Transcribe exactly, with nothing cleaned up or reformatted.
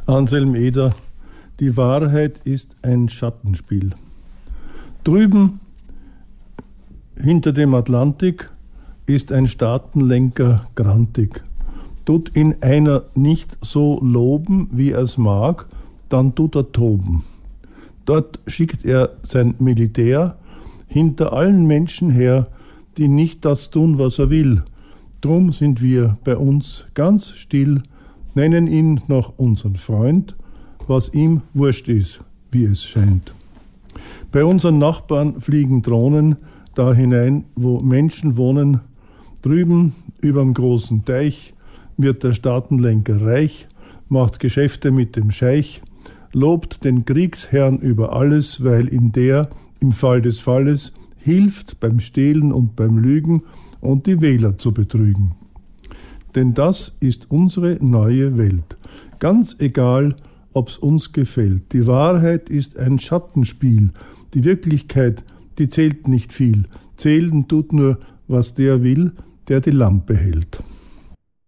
Anselm Eder, die Wahrheit ist ein Schattenspiel. Drüben hinter dem Atlantik ist ein Staatenlenker grantig. Tut ihn einer nicht so loben, wie er's mag, dann tut er toben. Dort schickt er sein Militär hinter allen Menschen her, die nicht das tun, was er will. Drum sind wir bei uns ganz still, nennen ihn noch unseren Freund, was ihm wurscht ist, wie es scheint. Bei unseren Nachbarn fliegen Drohnen da hinein, wo Menschen wohnen. Drüben überm großen Teich wird der Staatenlenker reich, macht Geschäfte mit dem Scheich, lobt den Kriegsherrn über alles, weil ihm der im Fall des Falles hilft beim Stehlen und beim Lügen und die Wähler zu betrügen. Denn das ist unsere neue Welt. Ganz egal, ob's uns gefällt. Die Wahrheit ist ein Schattenspiel. Die Wirklichkeit, die zählt nicht viel. Zählen tut nur, was der will, der die Lampe hält.